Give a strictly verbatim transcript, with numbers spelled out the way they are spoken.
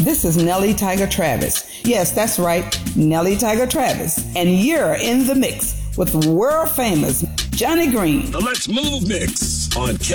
This is Nellie Tiger Travis. Yes, that's right, Nellie Tiger Travis. And you're in the mix with world famous Johnny Green. The Let's Move Mix on